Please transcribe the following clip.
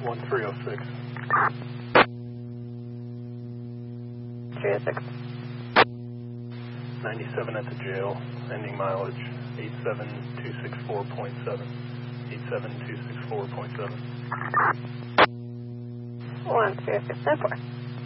1306. 306. 97 at the jail, ending mileage 87264.7. 87264.7. 1, 306, 10-4.